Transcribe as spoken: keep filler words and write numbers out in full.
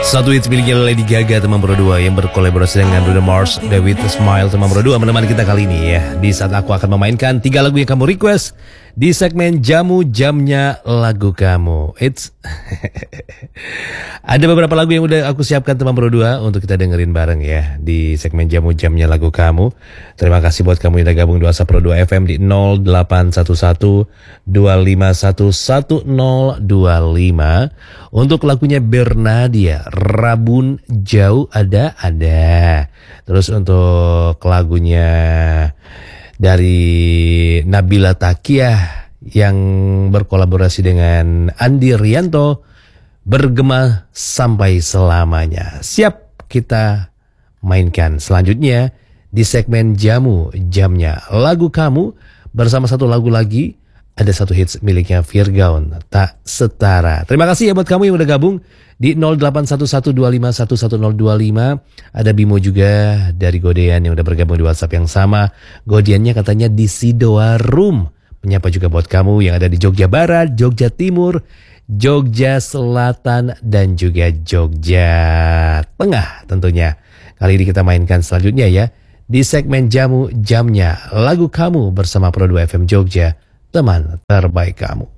Satu hits miliknya Lady Gaga teman berdua yang berkolaborasi dengan Bruno Mars, David Smile teman berdua menemani kita kali ini ya. Di saat aku akan memainkan tiga lagu yang kamu request di segmen Jamu Jamnya Lagu Kamu. It's ada beberapa lagu yang udah aku siapkan teman berdua untuk kita dengerin bareng ya di segmen Jamu Jamnya Lagu Kamu. Terima kasih buat kamu yang udah gabung di WhatsApp Pro dua F M di nol delapan satu satu dua lima satu satu nol dua lima. Untuk lagunya Bernadia, Rabun Jauh Ada Ada. Terus untuk lagunya dari Nabila Takiah yang berkolaborasi dengan Andi Rianto, Bergema Sampai Selamanya. Siap kita mainkan selanjutnya di segmen Jamu Jamnya Lagu Kamu bersama satu lagu lagi. Ada satu hits miliknya Virgaun, Tak Setara. Terima kasih ya buat kamu yang udah gabung di nol delapan satu satu dua lima satu satu nol dua lima. Ada Bimo juga dari Godean yang udah bergabung di WhatsApp yang sama. Godeannya katanya di Sidoa Room. Menyapa juga buat kamu yang ada di Jogja Barat, Jogja Timur, Jogja Selatan, dan juga Jogja Tengah tentunya. Kali ini kita mainkan selanjutnya ya di segmen Jamu Jamnya Lagu Kamu bersama Pro dua F M Jogja, teman terbaik kamu.